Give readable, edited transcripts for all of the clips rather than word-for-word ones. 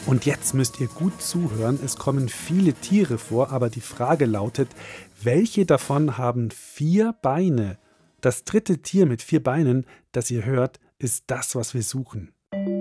Und jetzt müsst ihr gut zuhören. Es kommen viele Tiere vor, aber die Frage lautet, welche davon haben 4 Beine? Das dritte Tier mit 4 Beinen, das ihr hört, ist das, was wir suchen.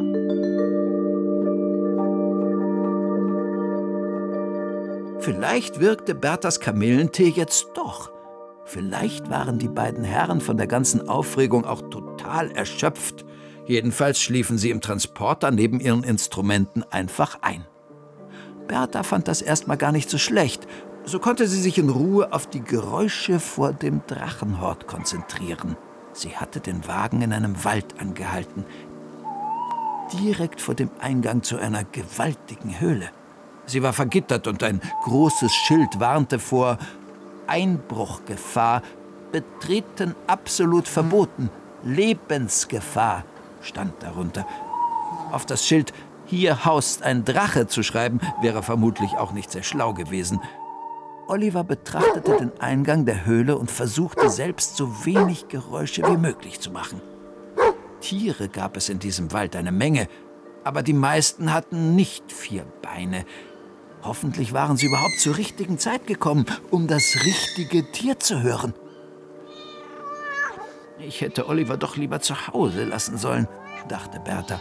Vielleicht wirkte Berthas Kamillentee jetzt doch. Vielleicht waren die beiden Herren von der ganzen Aufregung auch total erschöpft. Jedenfalls schliefen sie im Transporter neben ihren Instrumenten einfach ein. Bertha fand das erstmal gar nicht so schlecht. So konnte sie sich in Ruhe auf die Geräusche vor dem Drachenhort konzentrieren. Sie hatte den Wagen in einem Wald angehalten, direkt vor dem Eingang zu einer gewaltigen Höhle. Sie war vergittert und ein großes Schild warnte vor Einbruchgefahr, Betreten absolut verboten, Lebensgefahr stand darunter. Auf das Schild »Hier haust ein Drache« zu schreiben, wäre vermutlich auch nicht sehr schlau gewesen. Oliver betrachtete den Eingang der Höhle und versuchte selbst so wenig Geräusche wie möglich zu machen. Tiere gab es in diesem Wald eine Menge, aber die meisten hatten nicht 4 Beine. Hoffentlich waren sie überhaupt zur richtigen Zeit gekommen, um das richtige Tier zu hören. Ich hätte Oliver doch lieber zu Hause lassen sollen, dachte Bertha.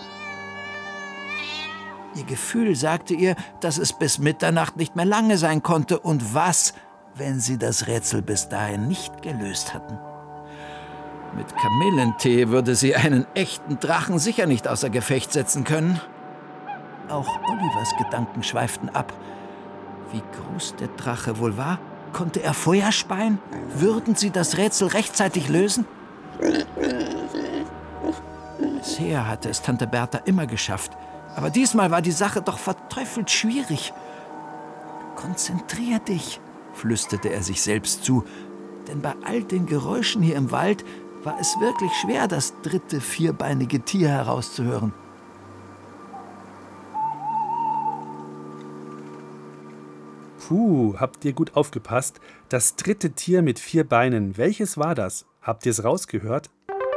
Ihr Gefühl sagte ihr, dass es bis Mitternacht nicht mehr lange sein konnte. Und was, wenn sie das Rätsel bis dahin nicht gelöst hatten? Mit Kamillentee würde sie einen echten Drachen sicher nicht außer Gefecht setzen können. Auch Olivers Gedanken schweiften ab. Wie groß der Drache wohl war? Konnte er Feuer speien? Würden sie das Rätsel rechtzeitig lösen? Bisher hatte es Tante Bertha immer geschafft. Aber diesmal war die Sache doch verteufelt schwierig. »Konzentrier dich«, flüsterte er sich selbst zu. Denn bei all den Geräuschen hier im Wald war es wirklich schwer, das dritte vierbeinige Tier herauszuhören. Habt ihr gut aufgepasst? Das dritte Tier mit 4 Beinen, welches war das? Habt ihr es rausgehört?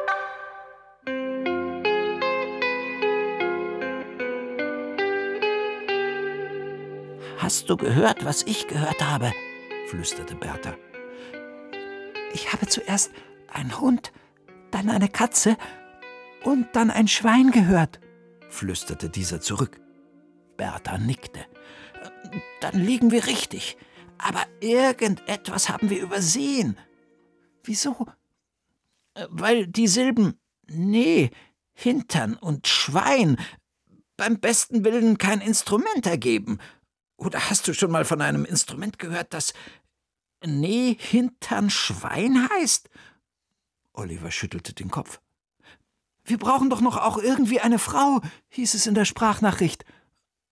»Hast du gehört, was ich gehört habe?« flüsterte Bertha. »Ich habe zuerst einen Hund, dann eine Katze und dann ein Schwein gehört«, flüsterte dieser zurück. Bertha nickte. »Dann liegen wir richtig. Aber irgendetwas haben wir übersehen.« »Wieso?« »Weil die Silben »Nee«, »Hintern« und »Schwein« beim besten Willen kein Instrument ergeben. Oder hast du schon mal von einem Instrument gehört, das »Nee, Hintern, Schwein« heißt?« Oliver schüttelte den Kopf. »Wir brauchen doch noch auch irgendwie eine Frau«, hieß es in der Sprachnachricht.